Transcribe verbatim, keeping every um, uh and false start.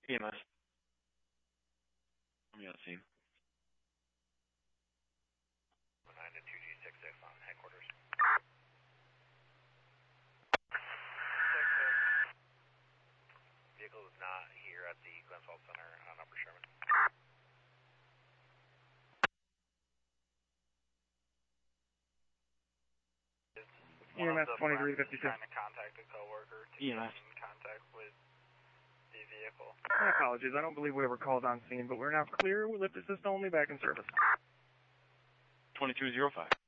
E M S. I'm on scene. nine to two G six six on headquarters. six six. Vehicle is not here at the Glenswald Center on Upper Sherman. E M S twenty-three fifty-two. Trying to contact a coworker to E M S. get in contact with the vehicle. My apologies, I don't believe we were called on scene, but we're now clear. We lift assist only, back in service. twenty-two oh five.